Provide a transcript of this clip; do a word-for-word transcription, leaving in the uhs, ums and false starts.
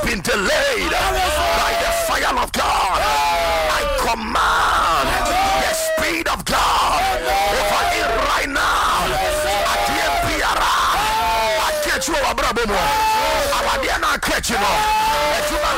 been delayed by the fire of God, I command the speed of God over it right now. I can't be around. I catch you, Abraham. I can't catch you.